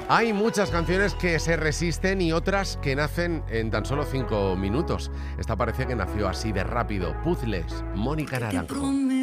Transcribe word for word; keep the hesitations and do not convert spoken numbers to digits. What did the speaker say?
Hay muchas canciones que se resisten y otras que nacen en tan solo cinco minutos. Esta parece que nació así de rápido. Puzzles, Mónica Naranjo.